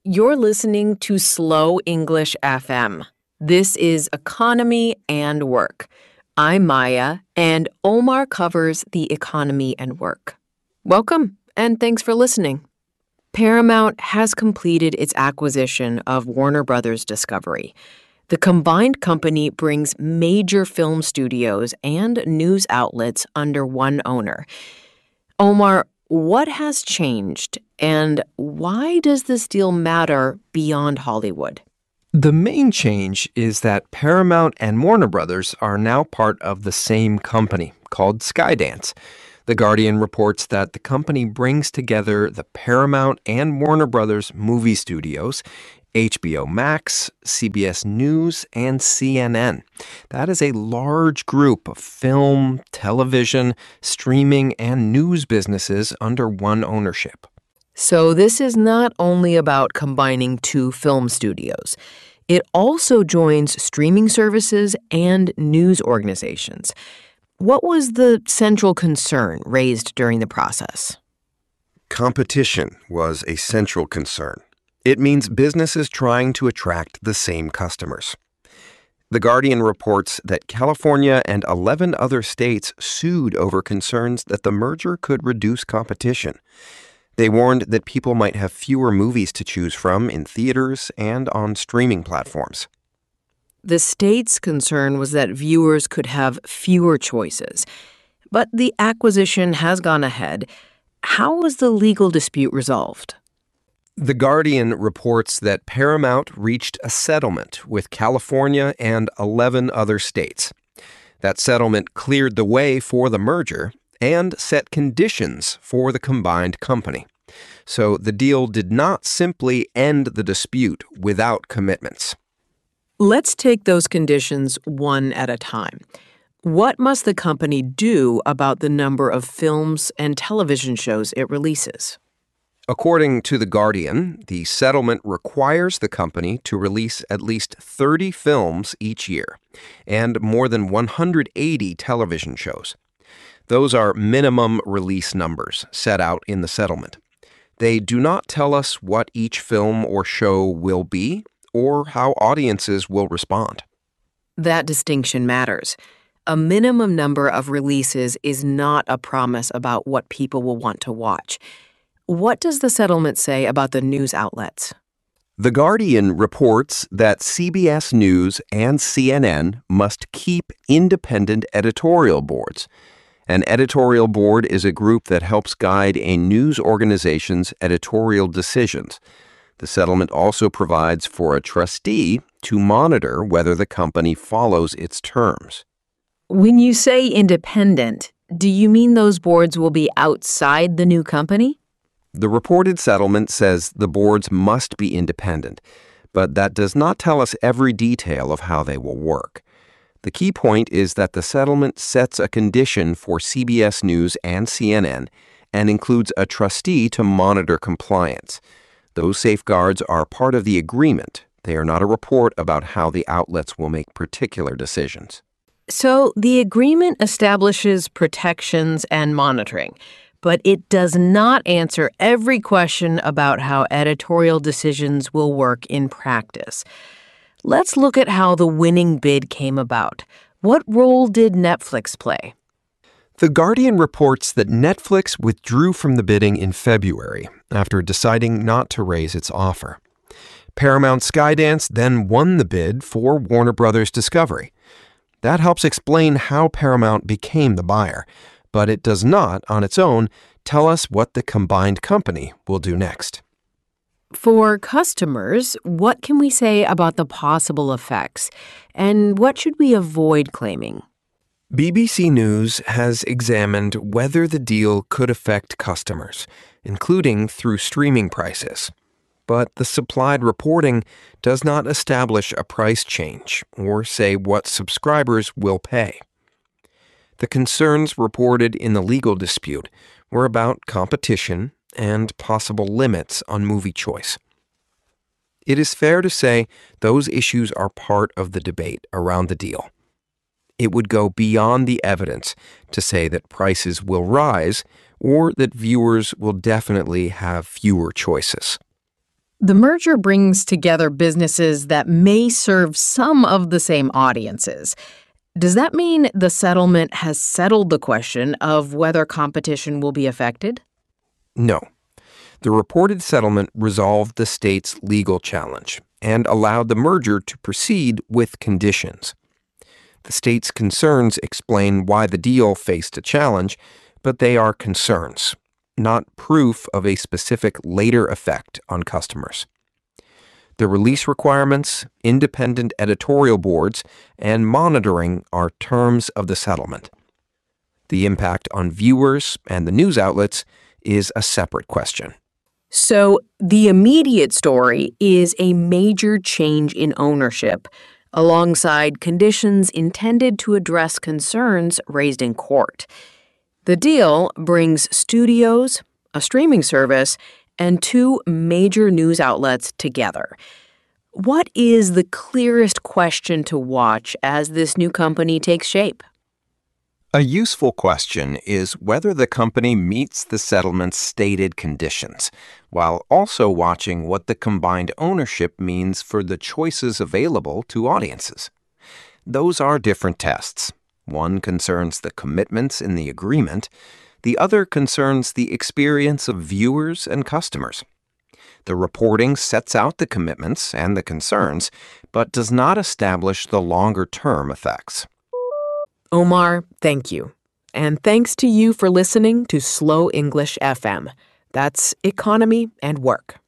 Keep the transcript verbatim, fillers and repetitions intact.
You're listening to Slow English F M. This is Economy and Work. I'm Maya, and Omar covers the economy and work. Welcome, and thanks for listening. Paramount has completed its acquisition of Warner Brothers Discovery. The combined company brings major film studios and news outlets under one owner. Omar, what has changed, and why does this deal matter beyond Hollywood? The main change is that Paramount and Warner Brothers are now part of the same company, called Skydance. The Guardian reports that the company brings together the Paramount and Warner Brothers movie studios, H B O Max, C B S News, and C N N. That is a large group of film, television, streaming, and news businesses under one ownership. So this is not only about combining two film studios. It also joins streaming services and news organizations. What was the central concern raised during the process? Competition was a central concern. It means businesses trying to attract the same customers. The Guardian reports that California and eleven other states sued over concerns that the merger could reduce competition. They warned that people might have fewer movies to choose from in theaters and on streaming platforms. The state's concern was that viewers could have fewer choices. But the acquisition has gone ahead. How was the legal dispute resolved? The Guardian reports that Paramount reached a settlement with California and eleven other states. That settlement cleared the way for the merger and set conditions for the combined company. So the deal did not simply end the dispute without commitments. Let's take those conditions one at a time. What must the company do about the number of films and television shows it releases? According to The Guardian, the settlement requires the company to release at least thirty films each year and more than one hundred eighty television shows. Those are minimum release numbers set out in the settlement. They do not tell us what each film or show will be or how audiences will respond. That distinction matters. A minimum number of releases is not a promise about what people will want to watch. What does the settlement say about the news outlets? The Guardian reports that C B S News and C N N must keep independent editorial boards. An editorial board is a group that helps guide a news organization's editorial decisions. The settlement also provides for a trustee to monitor whether the company follows its terms. When you say independent, do you mean those boards will be outside the new company? The reported settlement says the boards must be independent, but that does not tell us every detail of how they will work. The key point is that the settlement sets a condition for C B S News and C N N and includes a trustee to monitor compliance. Those safeguards are part of the agreement. They are not a report about how the outlets will make particular decisions. So the agreement establishes protections and monitoring, but it does not answer every question about how editorial decisions will work in practice. Let's look at how the winning bid came about. What role did Netflix play? The Guardian reports that Netflix withdrew from the bidding in February after deciding not to raise its offer. Paramount Skydance then won the bid for Warner Brothers Discovery. That helps explain how Paramount became the buyer, but it does not, on its own, tell us what the combined company will do next. For customers, what can we say about the possible effects, and what should we avoid claiming? B B C News has examined whether the deal could affect customers, including through streaming prices. But the supplied reporting does not establish a price change or say what subscribers will pay. The concerns reported in the legal dispute were about competition and possible limits on movie choice. It is fair to say those issues are part of the debate around the deal. It would go beyond the evidence to say that prices will rise or that viewers will definitely have fewer choices. The merger brings together businesses that may serve some of the same audiences. Does that mean the settlement has settled the question of whether competition will be affected? No. The reported settlement resolved the state's legal challenge and allowed the merger to proceed with conditions. The state's concerns explain why the deal faced a challenge, but they are concerns, not proof of a specific later effect on customers. The release requirements, independent editorial boards, and monitoring are terms of the settlement. The impact on viewers and the news outlets is a separate question. So, the immediate story is a major change in ownership, alongside conditions intended to address concerns raised in court. The deal brings studios, a streaming service, and two major news outlets together. What is the clearest question to watch as this new company takes shape? A useful question is whether the company meets the settlement's stated conditions, while also watching what the combined ownership means for the choices available to audiences. Those are different tests. One concerns the commitments in the agreement. The other concerns the experience of viewers and customers. The reporting sets out the commitments and the concerns, but does not establish the longer-term effects. Omar, thank you. And thanks to you for listening to Slow English F M. That's Economy and Work.